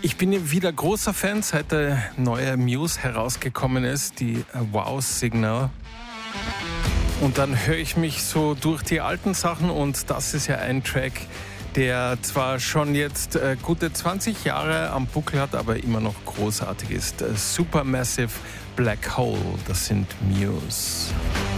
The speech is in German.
Ich bin ja wieder großer Fan, seit der neue Muse herausgekommen ist, die Wow Signal. Und dann höre ich mich so durch die alten Sachen und das ist ja ein Track, der zwar schon jetzt gute 20 Jahre am Buckel hat, aber immer noch großartig ist. Supermassive Black Hole, das sind Muse.